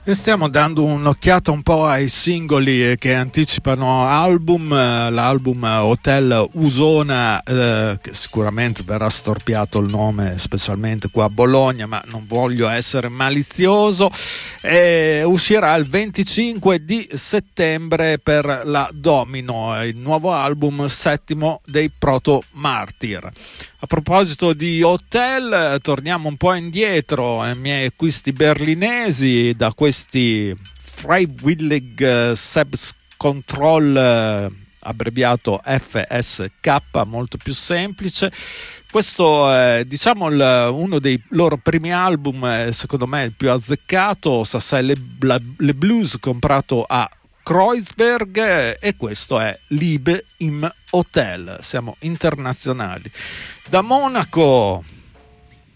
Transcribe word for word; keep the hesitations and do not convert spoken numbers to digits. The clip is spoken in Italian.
E stiamo dando un'occhiata un po' ai singoli che anticipano album. L'album Hotel Usona, eh, che sicuramente verrà storpiato il nome, specialmente qua a Bologna, ma non voglio essere malizioso. E uscirà il venticinque di settembre per la Domino, il nuovo album settimo dei Proto Martyr. A proposito di Hotel, torniamo un po' indietro ai miei acquisti berlinesi, da questi Freiwillig Selbstkontroll, abbreviato F S K, molto più semplice. Questo è, diciamo, il, uno dei loro primi album, secondo me il più azzeccato, Sassai Le, Le Blues, comprato a Kreuzberg, e questo è Liebe im Hotel. Siamo internazionali. Da Monaco